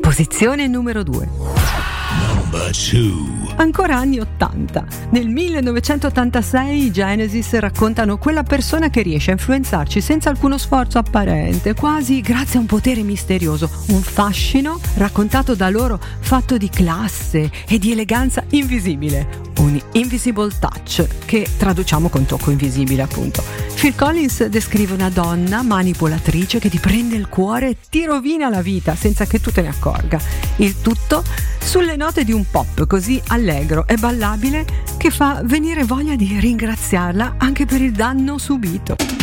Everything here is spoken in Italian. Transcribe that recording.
Posizione numero 2. Ancora anni 80. Nel 1986 i Genesis raccontano quella persona che riesce a influenzarci senza alcuno sforzo apparente, quasi grazie a un potere misterioso, un fascino raccontato da loro fatto di classe e di eleganza invisibile, un invisible touch che traduciamo con tocco invisibile appunto. Phil Collins descrive una donna manipolatrice che ti prende il cuore e ti rovina la vita senza che tu te ne accorga. Il tutto sulle note di un pop così allegro e ballabile che fa venire voglia di ringraziarla anche per il danno subito.